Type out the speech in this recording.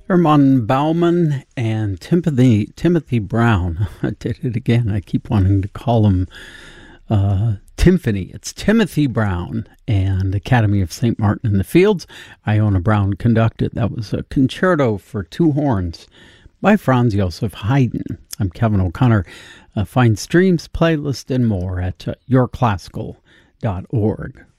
Hermann Baumann and Timothy Brown. I did it again. I keep wanting to call him Timpani. It's Timothy Brown and Academy of St. Martin in the Fields. Iona Brown conducted. That was a concerto for two horns by Franz Joseph Haydn. I'm Kevin O'Connor. Find streams, playlist, and more at yourclassical.org.